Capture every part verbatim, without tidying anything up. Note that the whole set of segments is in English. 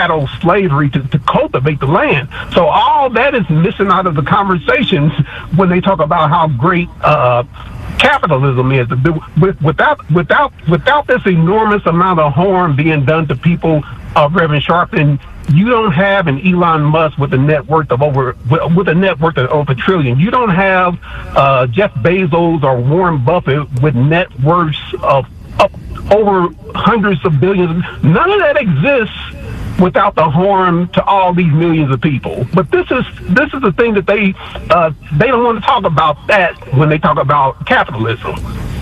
chattel slavery to, to cultivate the land. So all that is missing out of the conversations when they talk about how great uh, capitalism is. Without without without this enormous amount of harm being done to people, uh, Reverend Sharpton, you don't have an Elon Musk with a net worth of over with a net worth of over a trillion. You don't have uh, Jeff Bezos or Warren Buffett with net worths of up over hundreds of billions. None of that exists without the harm to all these millions of people. But this is this is the thing that they uh, they don't want to talk about that when they talk about capitalism.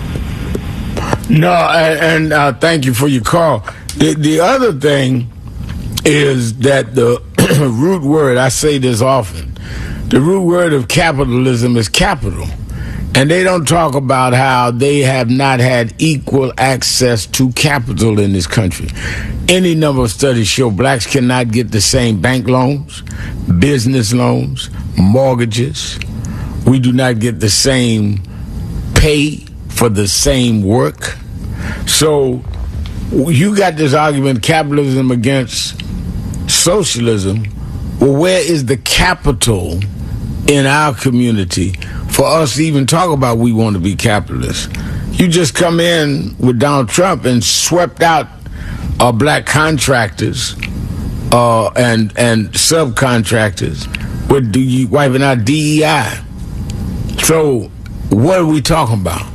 No, and, and uh, thank you for your call. The, the other thing is that the root word, I say this often, the root word of capitalism is capital. And they don't talk about how they have not had equal access to capital in this country. Any number of studies show blacks cannot get the same bank loans, business loans, mortgages. We do not get the same pay for the same work. So you got this argument, capitalism against socialism. Well, where is the capital in our community for us to even talk about we want to be capitalists? You just come in with Donald Trump and swept out uh, black contractors uh, and and subcontractors with the, wiping out D E I. So what are we talking about?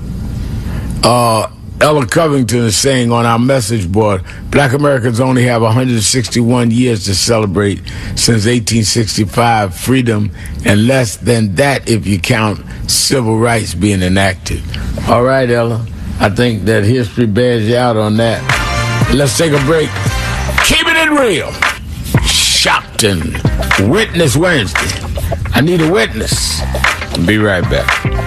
Uh, Ella Covington is saying on our message board, black Americans only have one hundred sixty-one years to celebrate since eighteen sixty-five freedom, and less than that if you count civil rights being enacted. All right, Ella, I think that history bears you out on that. Let's take a break. Keep it real. Shopton. Witness Wednesday. I need a witness. Be right back.